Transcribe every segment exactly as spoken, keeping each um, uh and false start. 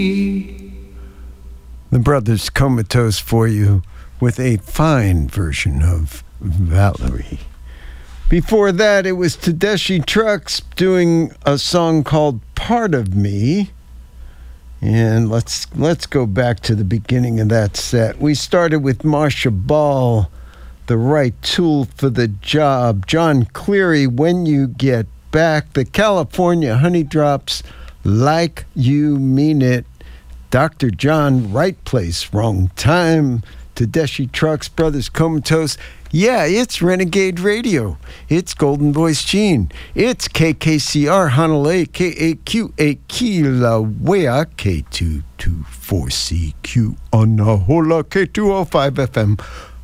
The Brothers Comatose for you with a fine version of Valerie. Before that, it was Tedeschi Trucks doing a song called Part of Me. And let's let's go back to the beginning of that set. We started with Marsha Ball, The Right Tool for the Job. John Cleary, When You Get Back. The California Honey Drops, Like You Mean It. Doctor John, Right Place, Wrong Time. Tedeschi Trucks, Brothers Comatose. Yeah, it's Renegade Radio. It's Golden Voice Gene. It's K K C R Honolulu, K A Q A Kilauea, K two two four C Q Anahola, K two oh five F M,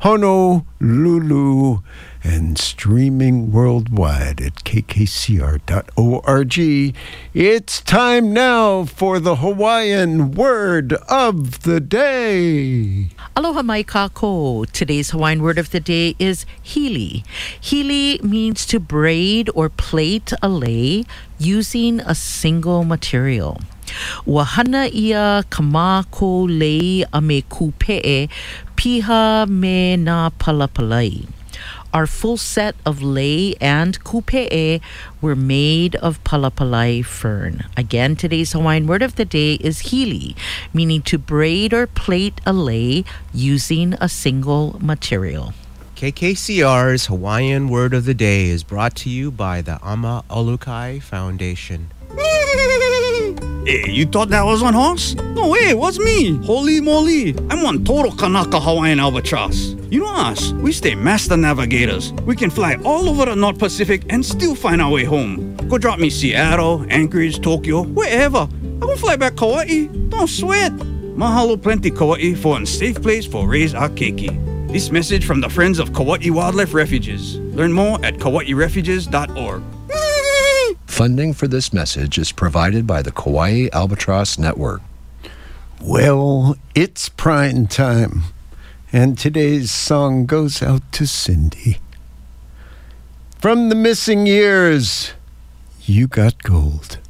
Honolulu, and streaming worldwide at k k c r dot org. It's time now for the Hawaiian word of the day. Aloha mai kako. Today's Hawaiian word of the day is hili. Hili means to braid or plait a lei using a single material. Wahana ia kamako lei a me kupe'e piha me na palapalai. Our full set of lei and kupe'e were made of palapalai fern. Again, today's Hawaiian word of the day is hili, meaning to braid or plait a lei using a single material. K K C R's Hawaiian word of the day is brought to you by the Ama Olukai Foundation. Hey, you thought that was one horse? No way, it was me. Holy moly. I'm one total Kanaka Hawaiian albatross. You know us, we stay master navigators. We can fly all over the North Pacific and still find our way home. Go drop me Seattle, Anchorage, Tokyo, wherever. I will fly back Kauai. Don't sweat. Mahalo plenty Kauai for a safe place for raise our keiki. This message from the Friends of Kauai Wildlife Refuges. Learn more at kauai refuges dot org. Funding for this message is provided by the Kauai Albatross Network. Well, it's prime time, and today's song goes out to Cindy. From the Missing Years, You Got Gold.